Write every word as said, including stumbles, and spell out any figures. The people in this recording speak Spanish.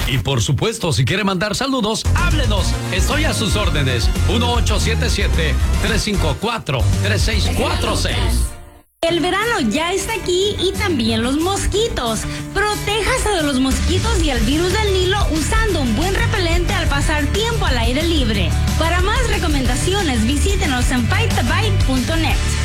Y por supuesto, si quiere mandar saludos, háblenos. Estoy a sus órdenes. uno ocho siete siete, tres cinco cuatro, tres seis cuatro seis. El verano ya está aquí y también los mosquitos. Protéjase de los mosquitos y el virus del Nilo usando un buen repelente al pasar tiempo al aire libre. Para más recomendaciones, visítenos en fight the bite punto net.